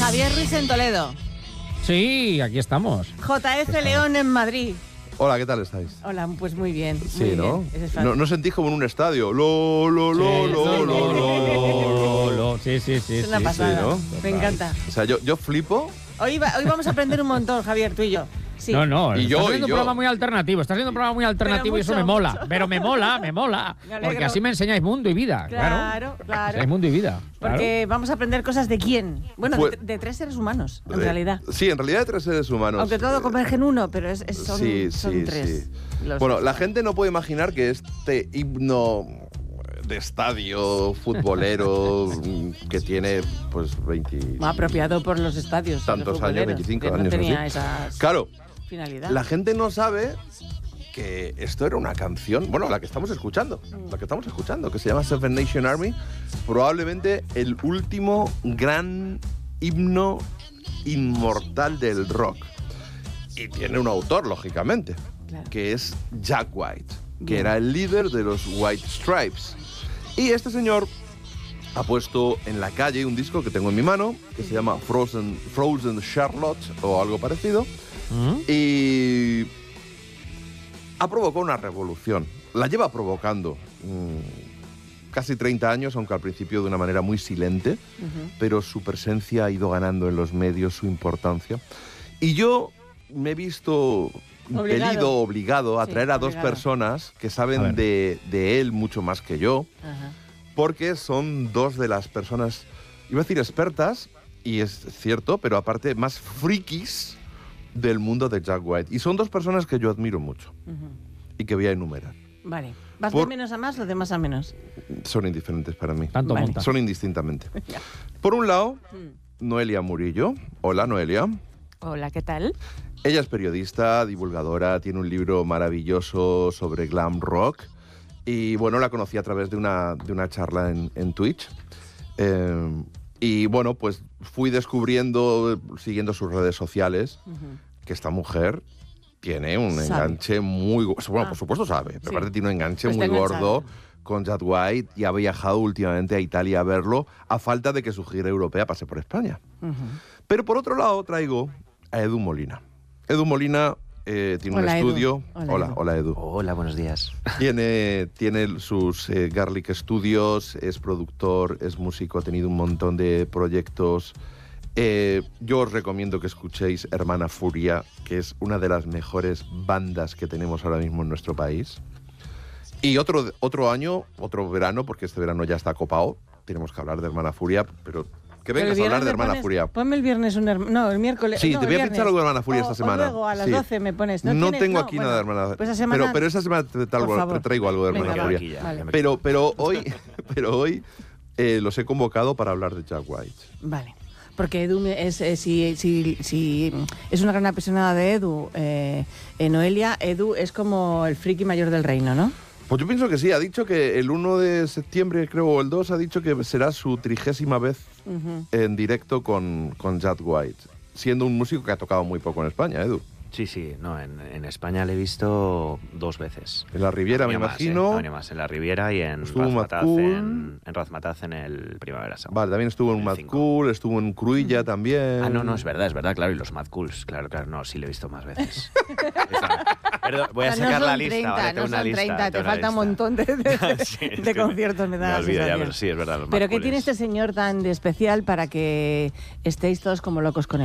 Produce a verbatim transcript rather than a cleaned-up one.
Javier Ruiz en Toledo. Sí, aquí estamos. J F León en Madrid. Hola, ¿qué tal estáis? Hola, pues muy bien. Sí, muy ¿no? bien. Ese es ¿no? ¿No sentís como en un estadio? Lo, lo, lo, Sí, lo, lo, lo, lo, lo, lo, lo. Sí, sí, sí. Es una sí, pasada. sí, ¿no? Me encanta. O sea, yo, yo flipo. Hoy, va- hoy vamos a aprender un montón, Javier, tú y yo. Sí. No, no, Y está yo, siendo y un yo. programa muy alternativo, está siendo un programa muy alternativo y eso mucho, me mola, mucho. pero me mola, me mola, Me alegro. porque así me enseñáis mundo y vida, claro. Claro, claro. Enseñáis mundo y vida, claro. Porque vamos a aprender cosas de quién. Bueno, Pues- de, de tres seres humanos, en Eh, realidad. Sí, en realidad de tres seres humanos. Aunque todo Eh, converge en uno, pero es, es- son, sí, son sí, tres. sí. los Bueno, tres. la gente no puede imaginar que este himno de estadio futbolero mm, que tiene pues veinte Muy apropiado por los estadios. los tantos años, futboleros, veinticinco que años, no tenía así. esas Claro, finalidad. la gente no sabe que esto era una canción, bueno, la que estamos escuchando, la que estamos escuchando, que se llama Seven Nation Army, probablemente el último gran himno inmortal del rock. Y tiene un autor, lógicamente, Claro. que es Jack White, que Bien. era el líder de los White Stripes. Y este señor ha puesto en la calle un disco que tengo en mi mano, que se llama Frozen, Frozen Charlotte o algo parecido, ¿Mm? y ha provocado una revolución. La lleva provocando mm, casi treinta años, aunque al principio de una manera muy silente, Ujú. pero su presencia ha ido ganando en los medios, su importancia. Y yo me he visto Obligado. impelido, obligado a Sí, traer a dos obligado. personas que A saben ver. de, de él mucho más que yo, Ajá. porque son dos de las personas, iba a decir expertas, y es cierto, pero aparte más frikis del mundo de Jack White. Y son dos personas que yo admiro mucho Ujú. y que voy a enumerar. Vale. ¿Vas Por- de menos a más o de más a menos? Son indiferentes para mí. Tanto Vale. monta. Son indistintamente. Ya. Por un lado, Mm. Noelia Murillo. Hola, Noelia. Hola, ¿qué tal? Ella es periodista, divulgadora, tiene un libro maravilloso sobre glam rock. Y bueno, la conocí a través de una, de una charla en, en Twitch. Eh, y bueno, pues fui descubriendo, siguiendo sus redes sociales, Ujú. que esta mujer tiene un Sabe. enganche muy... go- Bueno, Ah. por supuesto sabe, pero Sí. aparte tiene un enganche Pues muy está gordo enganchada. con Jack White y ha viajado últimamente a Italia a verlo, a falta de que su gira europea pase por España. Ujú. Pero por otro lado traigo a Edu Molina. Edu Molina eh, tiene Hola, un Edu. estudio... Hola, Hola, Edu. hola, Edu. Hola, buenos días. Tiene, tiene sus eh, Garlic Studios, es productor, es músico, ha tenido un montón de proyectos. Eh, yo os recomiendo que escuchéis Hermana Furia, que es una de las mejores bandas que tenemos ahora mismo en nuestro país. Y otro, otro año, otro verano, porque este verano ya está copado, tenemos que hablar de Hermana Furia, pero que Pero vengas el a hablar viernes de me Hermana pones- Furia. Ponme el viernes un hermano. No, el miércoles. Sí, no, te el voy a viernes. pinchar algo de Hermana Furia O- esta o semana. luego a las Sí. doce me pones. No, tienes? tengo No, aquí bueno, nada de Hermana Pues esa semana. pero, pero esta semana te, traigo- Por favor. te traigo algo de Venga. Hermana Me Furia. aquí ya, Vale. ya me Pero, pero hoy, pero hoy eh, los he convocado para hablar de Jack White. Vale. Porque Edu me- es, eh, si, si, si es una gran apasionada de Edu, eh, eh, Noelia, Edu es como el friki mayor del reino, ¿no? Pues yo pienso que sí, ha dicho que el uno de septiembre, creo, o el dos, ha dicho que será su trigésima vez Ujú. en directo con, con Jack White, siendo un músico que ha tocado muy poco en España, Edu. Sí, sí, no, en, en España le he visto dos veces. En la Riviera, No me venía más, ¿eh? imagino. No venía más, en la Riviera y en Estuvo en Razmataz Macul. en, en Razmataz en el Primavera Sound. Vale, también estuvo en El Mad cinco. Cool, estuvo en Cruilla también. Ah, no, no, es verdad, es verdad, claro, y los Mad Cools, claro, claro, no, sí le he visto más veces. Esa- Perdón, voy a Ah, no sacar son la lista, treinta, ¿vale? no Tengo una son lista, treinta, te tengo una falta un lista. montón de, de- Sí, es de que conciertos, me da la olvido ya, sensación. pero sí, es verdad. los Pero Mad ¿qué tiene Cools. este señor tan de especial para que estéis todos como locos con él?